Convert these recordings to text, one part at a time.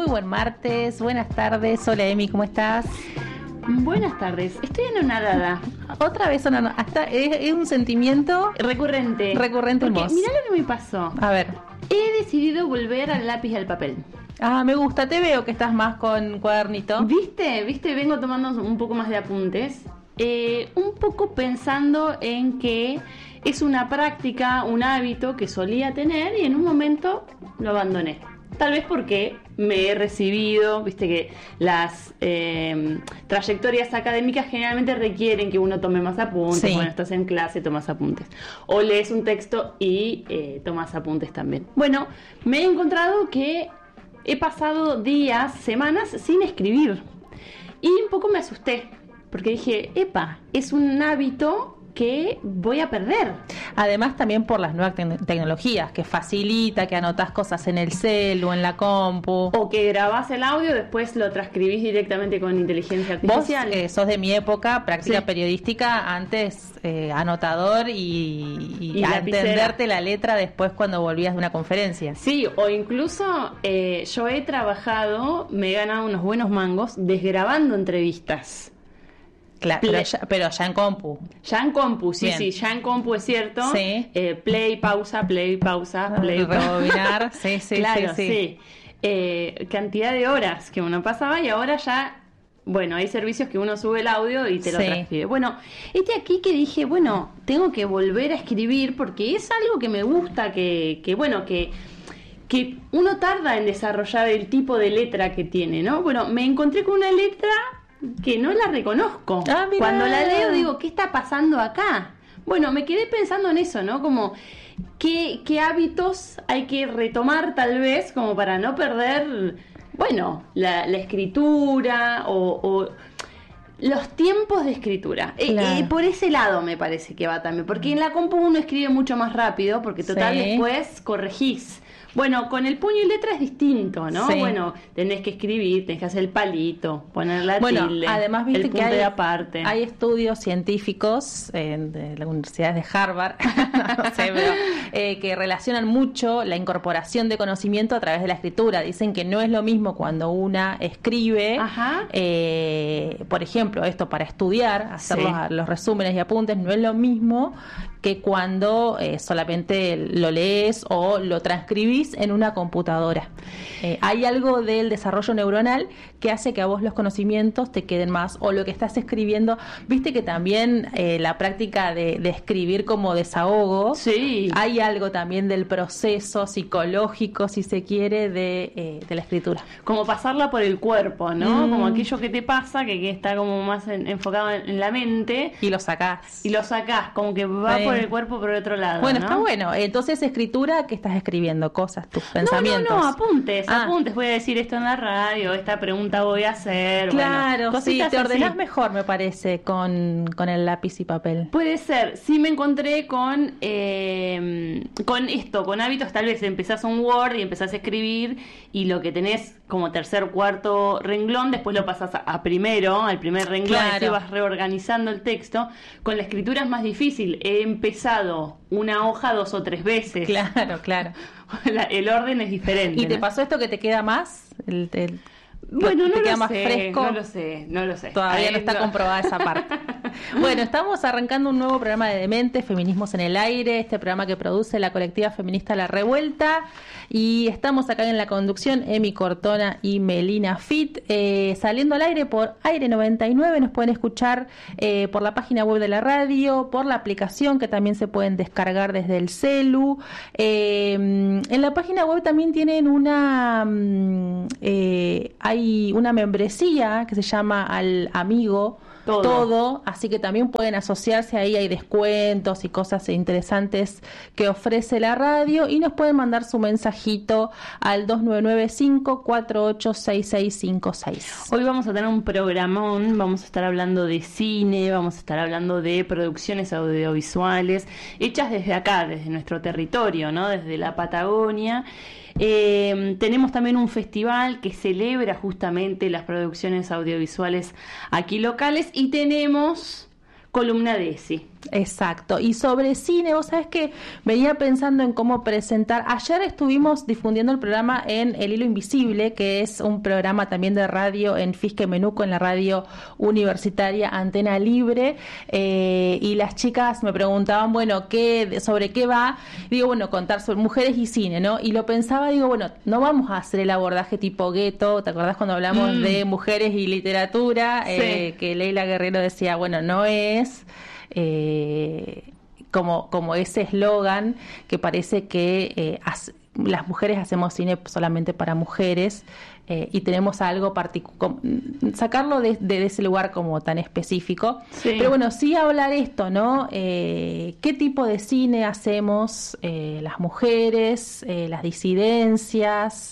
buen martes, buenas tardes. Hola Emi, ¿cómo estás? Buenas tardes, estoy enamorada. Otra vez hasta es un sentimiento recurrente en porque vos. Mirá lo que me pasó. A ver. He decidido volver al lápiz y al papel. Ah, me gusta, te veo que estás más con cuadernito. ¿Viste? Vengo tomando un poco más de apuntes. Un poco pensando en que es una práctica, un hábito que solía tener y en un momento lo abandoné. Tal vez porque me he recibido, viste que las trayectorias académicas generalmente requieren que uno tome más apuntes. Sí. Bueno, estás en clase, tomas apuntes. O lees un texto y tomas apuntes también. Bueno, me he encontrado que he pasado días, semanas sin escribir. Y un poco me asusté, porque dije, epa, es un hábito que voy a perder. Además también por las nuevas tecnologías, que facilita que anotás cosas en el celu, en la compu. O que grabás el audio, después lo transcribís directamente con inteligencia artificial. Vos sos de mi época, práctica Sí. periodística, antes anotador y a lapicera. entenderte la letra después cuando volvías de una conferencia. Sí, o incluso yo he trabajado, me he ganado unos buenos mangos desgrabando entrevistas. Claro, pero ya en compu. Ya en compu, sí, Bien. sí, ya en compu es cierto. Sí. Play, pausa, play, Rebobinar, sí, sí, claro, sí. Cantidad de horas que uno pasaba y ahora ya, bueno, hay servicios que uno sube el audio y te lo Sí. transcribe. Bueno, aquí que dije, bueno, tengo que volver a escribir porque es algo que me gusta, que uno tarda en desarrollar el tipo de letra que tiene, ¿no? Bueno, me encontré con una letra que no la reconozco. Ah, mirá. Cuando la leo digo, ¿qué está pasando acá? Bueno, me quedé pensando en eso, ¿no? Como, ¿qué hábitos hay que retomar tal vez como para no perder, bueno, la escritura o los tiempos de escritura? Claro. Por ese lado me parece que va también, porque en la compu uno escribe mucho más rápido, porque total Sí. después corregís. Bueno, con el puño y letra es distinto, ¿no? Sí. Bueno, tenés que escribir, tenés que hacer el palito, poner la tilde, además viste el que punto de aparte. hay estudios científicos de las universidades de Harvard, no sé, pero, que relacionan mucho la incorporación de conocimiento a través de la escritura. Dicen que no es lo mismo cuando una escribe, Ajá. Por ejemplo, esto para estudiar, hacer Sí. los resúmenes y apuntes, no es lo mismo que cuando solamente lo lees o lo transcribís en una computadora. Hay algo del desarrollo neuronal que hace que a vos los conocimientos te queden más, o lo que estás escribiendo. Viste que también la práctica de escribir como desahogo, Sí. hay algo también del proceso psicológico, si se quiere, de la escritura. Como pasarla por el cuerpo, ¿no? Como aquello que te pasa, que está como más enfocado en la mente, Y lo sacás. y lo sacás, como que va Sí. por el cuerpo por otro lado, Bueno, ¿no? está bueno. Entonces, escritura, ¿qué estás escribiendo? Cosas, tus pensamientos. No, apuntes, Ah. apuntes. Voy a decir esto en la radio, esta pregunta voy a hacer. Claro, bueno, sí, cositas te ordenás así. mejor, me parece, con el lápiz y papel. Puede ser, sí me encontré con esto, con hábitos, tal vez empezás un Word y empezás a escribir y lo que tenés como tercer, cuarto renglón, después lo pasás al primer renglón, Claro. así vas reorganizando el texto. Con la escritura es más difícil, he empezado una hoja 2 o 3 veces. Claro, claro. El orden es diferente. ¿Y te ¿no? pasó esto que te queda más? Bueno, ¿Te no queda lo más sé, fresco? no lo sé. Todavía Ahí no está no. comprobada esa parte. Bueno, estamos arrancando un nuevo programa de Dementes, Feminismos en el Aire, este programa que produce la colectiva feminista La Revuelta, y estamos acá en la conducción Emi Cortona y Melina Fit, saliendo al aire por Aire 99, nos pueden escuchar por la página web de la radio, por la aplicación que también se pueden descargar desde el celu. En la página web también tienen hay una membresía que se llama Al Amigo Todo, así que también pueden asociarse ahí, hay descuentos y cosas interesantes que ofrece la radio, y nos pueden mandar su mensajito al 2995-486656. Hoy vamos a tener un programón, vamos a estar hablando de cine, vamos a estar hablando de producciones audiovisuales hechas desde acá, desde nuestro territorio, ¿no? Desde la Patagonia. Tenemos también un festival que celebra justamente las producciones audiovisuales aquí locales, y tenemos columna de ESI. Exacto. Y sobre cine, vos sabés que venía pensando en cómo presentar. Ayer estuvimos difundiendo el programa en El Hilo Invisible, que es un programa también de radio en Fisque Menuco, en la radio universitaria Antena Libre, y las chicas me preguntaban, bueno, sobre qué va. Digo, bueno, contar sobre mujeres y cine, ¿no? Y lo pensaba, digo, bueno, no vamos a hacer el abordaje tipo gueto. ¿Te acordás cuando hablamos de mujeres y literatura? Sí. Que Leila Guerrero decía, bueno, no es... como ese eslogan que parece que las mujeres hacemos cine solamente para mujeres, y tenemos algo sacarlo de ese lugar como tan específico. Sí. Pero bueno, sí hablar esto, ¿no? ¿Qué tipo de cine hacemos las mujeres, las disidencias,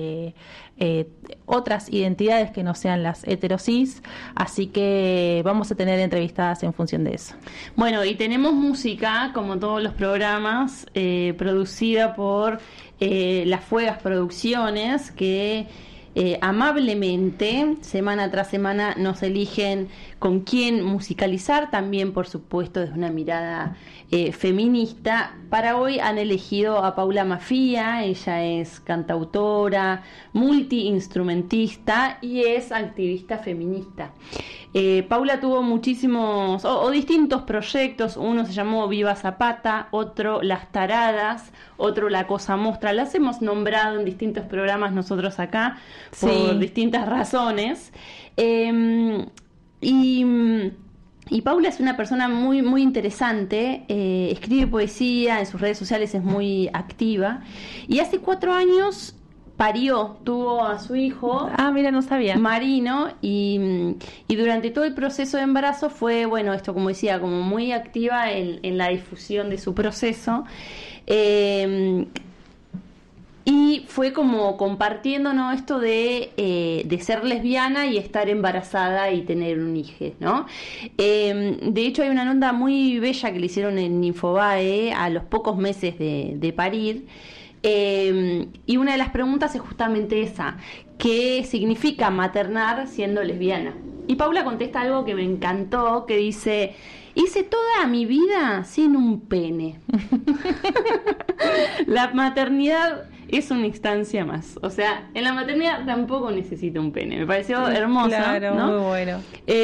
otras identidades que no sean las heterosis? Así que vamos a tener entrevistadas en función de eso. Bueno, y tenemos música, como todos los programas, producida por Las Fuegas Producciones, que amablemente, semana tras semana, nos eligen con quién musicalizar, también por supuesto desde una mirada feminista. Para hoy han elegido a Paula Maffia. Ella es cantautora, multiinstrumentista y es activista feminista. Paula tuvo muchísimos o distintos proyectos. Uno se llamó Viva Zapata, otro Las Taradas, otro La Cosa Mostra. Las hemos nombrado en distintos programas nosotros acá por distintas razones. Y Paula es una persona muy, muy interesante, escribe poesía, en sus redes sociales es muy activa, y hace 4 años tuvo a su hijo. Mira, no sabía. Marino, y durante todo el proceso de embarazo fue, bueno, esto como decía, como muy activa en la difusión de su proceso. Y fue como compartiendo, ¿no?, esto de ser lesbiana y estar embarazada y tener un hijo, ¿no? De hecho, hay una nota muy bella que le hicieron en Infobae a los pocos meses de parir. Y una de las preguntas es justamente esa: ¿qué significa maternar siendo lesbiana? Y Paula contesta algo que me encantó, que dice: hice toda mi vida sin un pene. La maternidad es una instancia más. O sea, en la maternidad tampoco necesita un pene. Me pareció hermoso. Claro, ¿no? Muy bueno.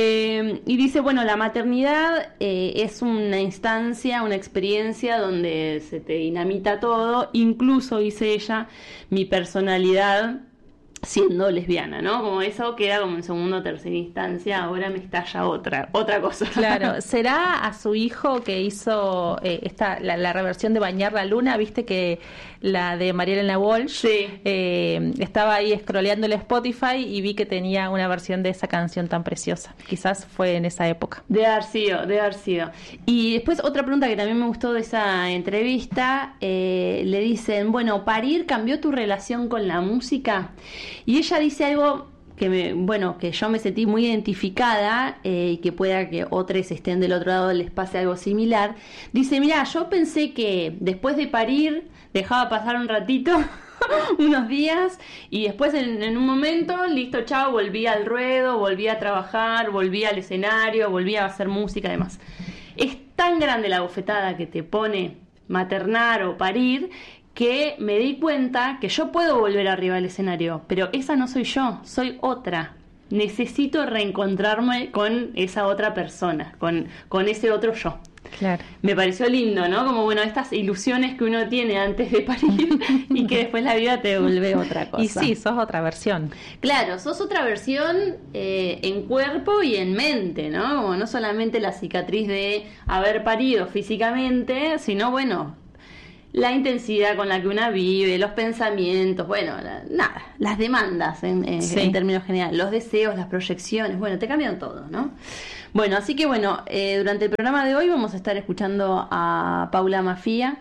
Y dice, bueno, la maternidad es una instancia, una experiencia donde se te dinamita todo. Incluso, dice ella, mi personalidad siendo lesbiana, ¿no? Como eso queda como en segunda o tercera instancia. Ahora me estalla otra cosa. Claro, ¿será a su hijo que hizo la reversión de Bañar la Luna? Viste que la de María Elena Walsh. Sí. Estaba ahí scrolleando el Spotify y vi que tenía una versión de esa canción tan preciosa. Quizás fue en esa época. De haber sido. Y después otra pregunta que también me gustó de esa entrevista, le dicen, bueno, ¿parir cambió tu relación con la música? Y ella dice algo que yo me sentí muy identificada, y que pueda que otros estén del otro lado les pase algo similar. Dice, mira, yo pensé que después de parir dejaba pasar un ratito, unos días, y después en un momento, listo, chao, volví al ruedo, volví a trabajar, volví al escenario, volví a hacer música, además. Es tan grande la bofetada que te pone maternar o parir, que me di cuenta que yo puedo volver arriba del escenario, pero esa no soy yo, soy otra. Necesito reencontrarme con esa otra persona, con ese otro yo. Claro. Me pareció lindo, ¿no? Como, bueno, estas ilusiones que uno tiene antes de parir y que después la vida te vuelve otra cosa. Y sí, sos otra versión. Claro, sos otra versión en cuerpo y en mente, ¿no? Como no solamente la cicatriz de haber parido físicamente, sino, bueno, la intensidad con la que una vive, los pensamientos, bueno, las demandas en términos generales, los deseos, las proyecciones, bueno, te cambian todo, ¿no? Bueno, así que bueno, durante el programa de hoy vamos a estar escuchando a Paula Maffia,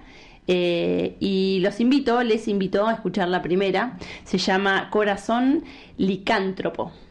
y les invito a escuchar la primera, se llama Corazón Licántropo.